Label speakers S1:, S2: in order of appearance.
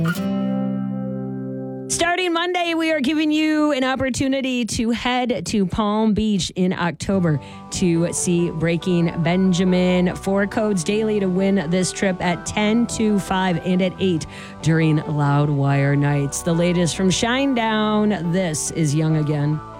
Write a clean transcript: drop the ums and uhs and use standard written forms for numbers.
S1: Starting Monday, we are giving you an opportunity to head to Palm Beach in October to see Breaking Benjamin. 4 codes daily to win this trip at 10, 2, 5, and at 8 during Loudwire nights. The latest from Shinedown. This is Young Again.